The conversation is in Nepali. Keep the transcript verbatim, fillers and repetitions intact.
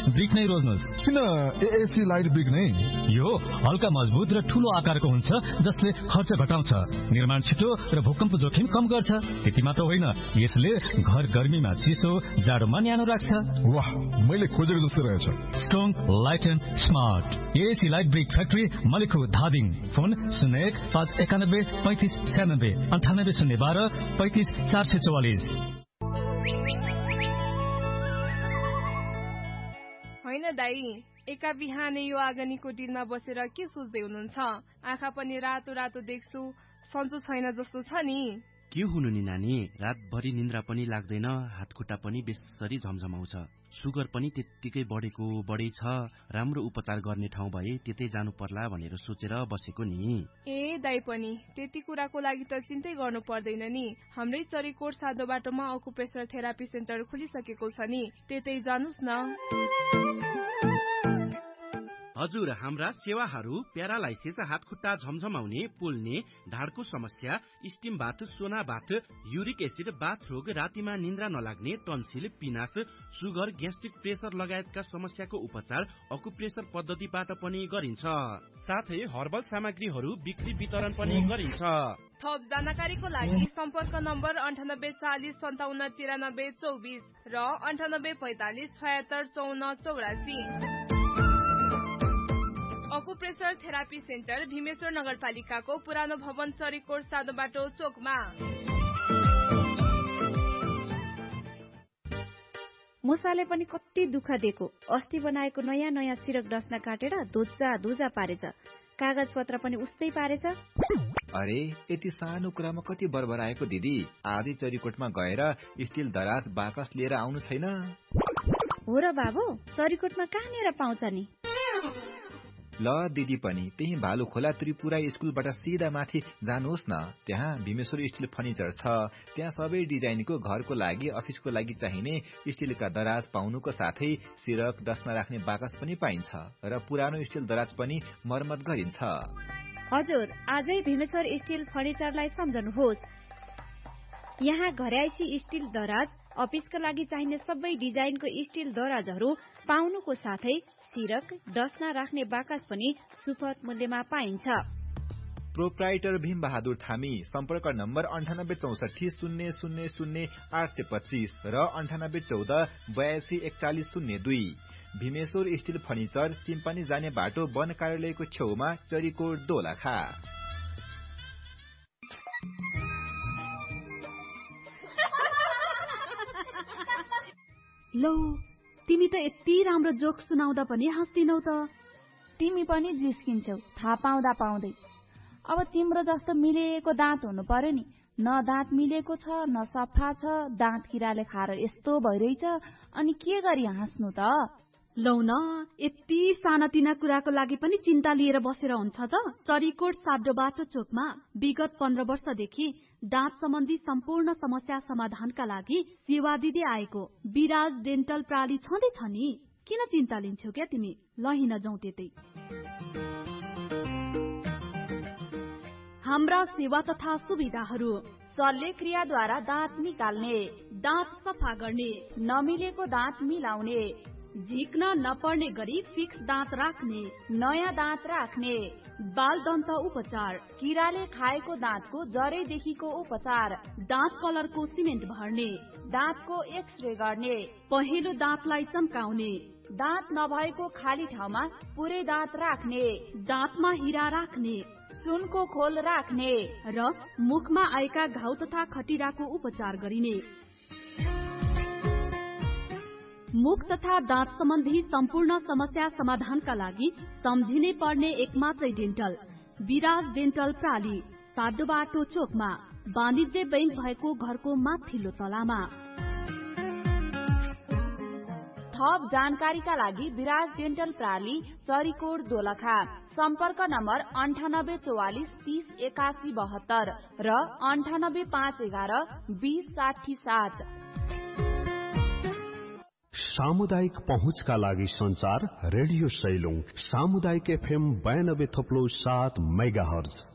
ब्रिक नै रोज्नुहोस्। किन एएसी लाइट ब्रिक नै? यो हल्का मजबुत र ठूलो आकारको हुन्छ जसले खर्च घटाउँछ, निर्माण छिटो र भूकम्प जोखिम कम गर्छ। त्यति मात्र होइन, यसले घर गर्मीमा चिसो, जाडोमा न्यानो राख्छ। वाह, मैले खोजेको जस्तो रहेछ। Strong, light and smart AAC light brick factory, Malekhu, Dhading. Phone शून्य एक पाँच एकानब्बे पैंतिस छ्यानब्बे अन्ठानब्बे शून्य बाह्र पैंतिस चार सय चौवालिस। होइन दाई, एका बिहानै यो आँगनीको डिलमा बसेर के सोच्दै हुनुहुन्छ? आँखा पनि रातो रातो देख्छु, सन्चो छैन जस्तो छ नि। के हुनु नि नानी, रातभरि निन्द्रा पनि लाग्दैन, हातखुट्टा पनि बेसरी झमझमाउँछ, सुगर पनि त्यत्तिकै बढेको बढै छ। राम्रो उपचार गर्ने ठाउँ भए त्यतै जानु पर्ला भनेर सोचेर बसेको नि। ए दाई पनि त्यति कुराको लागि त चिन्तै गर्नु पर्दैन नि। हाम्रै चरीकोट सादो बाटोमा अकुप्रेसर थेरापी सेन्टर खोलिसकेको छ नि, त्यतै जानुस् न। हजुर, हाम्रा सेवाहरू प्यारालाइसिस, हातखुट्टा झमझमाउने, पोल्ने, ढाडको समस्या, स्टिम बाथ, सोना बाथ, युरिक एसिड, बाथ रोग, रातिमा निन्द्रा नलाग्ने, टन्सिल, पिनास, सुगर, ग्यास्ट्रिक, प्रेसर लगायतका समस्याको उपचार अकुप्रेसर पद्धतिबाट पनि गरिन्छ। साथै हर्बल सामग्रीहरू बिक्री वितरण पनि गरिन्छ। थप जानकारीको लागि सम्पर्क नम्बर अन्ठानब्बे चालिस सन्ताउन्न तिरानब्बे चौबिस र अन्ठानब्बे पैंतालिस छयत्तर चौन्न चौरासी। अकुप्रेसर थेरापी सेन्टर, भीमेश्वर नगरपालिकाको पुरानो भवन, चरीकोट सादो बाटो चोकमा। मुसाले पनि कति दुःख दिएको। अस्ति बनाएको नयाँ नयाँ सिरक डस्ना काटेर धुजा धुजा पारेछ, कागज पत्र पनि उस्तै पारेछ। अरे यति सानो कुरामा कति बरबराएको दिदी। आधी चरीकोटमा गएर स्टिल दराज बाकस लिएर आउनु छैन? हो र बाबु, चरीकोटमा कहाँनिर पाउँछ नि? ल दिदी पनि त्यही भालु खोला त्रिपुरा स्कुलबाट सिधा माथि जानुहोस् न, त्यहाँ भीमेश्वर स्टिल फर्निचर छ। त्यहाँ सबै डिजाइनको घरको लागि, अफिसको लागि चाहिने स्टिलका दराज पाउनुको साथै सिरक डस्ना राख्ने बाकस पनि पाइन्छ र पुरानो स्टिल दराज पनि मर्मत गरिन्छ। हजुर, आजै भीमेश्वर स्टिल फर्निचरलाई सम्झनुहोस्। यहाँ घरयाइसी स्टिल दराज, अफिसका लागि चाहिने सबै डिजाइनको स्टिल दराजहरू पाउनुको साथै सिरक डस्ना राख्ने बाकस पनि सुपथ मूल्यमा पाइन्छ। प्रोप्राइटर भीम बहादुर थामी, सम्पर्क नम्बर अन्ठानब्बे चौसठी शून्य शून्य शून्य आठ सय पच्चीस र अन्ठानब्बे चौध बयासी एकचालिस शून्य दुई। भीमेश्वर स्टिल फर्निचर, सिम्पानी जाने बाटो, वन कार्यालयको छेउमा, चरीकोट दोलखा। लौ, तिमी त यति राम्रो जोक सुनाउँदा पनि हाँस्दिनौ त। तिमी पनि जिस्किन्छौ थाहा पाउँदा पाउँदै। अब तिम्रो जस्तो मिलेको दाँत हुनु पर्यो नि। न दाँत मिलेको छ, न सफा छ, दाँत किराले खाएर यस्तो भइरहेछ, अनि के गरी हाँस्नु त? लौ न, यति सानातिना कुराको लागि पनि चिन्ता लिएर बसेर हुन्छ त? चरीकोट साडो बाटो चोकमा विगत पन्ध्र वर्षदेखि दाँत सम्बन्धी सम्पूर्ण समस्या समाधानका लागि सेवा दिँदै आएको विराज डेन्टल प्राली छँदैछ नि। किन चिन्ता लिन्छौ क्या तिमी? ल हिँड जाउँ त्यतै। हाम्रा सेवा तथा सुविधाहरू: शल्यक्रियाद्वारा दाँत निकाल्ने, दाँत सफा गर्ने, नमिलेको दाँत मिलाउने, झिक्न नपर्ने गरी फिक्स दाँत राख्ने, नयाँ दाँत राख्ने, बाल दन्त उपचार, किराले खाएको दाँतको जरैदेखिको उपचार, दाँत कलरको सिमेन्ट भर्ने, दाँतको एक्सरे गर्ने, पहेँलो दाँतलाई चम्काउने, दाँत नभएको खाली ठाउँमा पुरै दाँत राख्ने, दाँतमा हिरा राख्ने, सुनको खोल राख्ने र मुखमा आएका घाउ तथा खटिराको उपचार गरिने। मुख तथा दाँत सम्बन्धी सम्पूर्ण समस्या समाधानका लागि सम्झिनै पर्ने एकमात्रै डेन्टल विराज डेन्टल प्राली, साडो बाटो चोकमा, वाणिज्य बैंक भएको घरको माथिल्लो तलामा। थप जानकारीका लागि विराज डेन्टल प्राली, चरीकोट दोलखा। सम्पर्क नम्बर अन्ठानब्बे चौवालिस तीस एकासी बहत्तर र अन्ठानब्बे पाँच एघार बीस साठी सात। सामुदायिक पहुँचका लागि संचार रेडियो सैलुङ, सामुदायिक एफएम बयानब्बे थप्लो सात मेगा हर्ज।